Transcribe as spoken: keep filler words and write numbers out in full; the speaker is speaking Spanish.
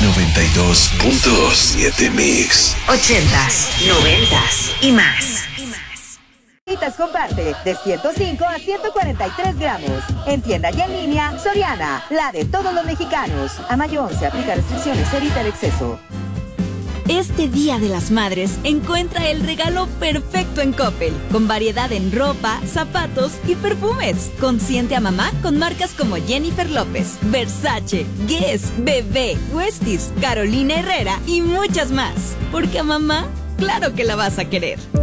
noventa y dos punto siete Mix. Ochentas, noventas y más. Comparte de ciento cinco a ciento cuarenta y tres gramos. En tienda y en línea, Soriana, la de todos los mexicanos. A mayo once, aplica restricciones, evita el exceso. Este Día de las Madres, encuentra el regalo perfecto en Coppel, con variedad en ropa, zapatos y perfumes. Consiente a mamá con marcas como Jennifer López, Versace, Guess, Bebé, Westies, Carolina Herrera y muchas más. Porque a mamá, claro que la vas a querer.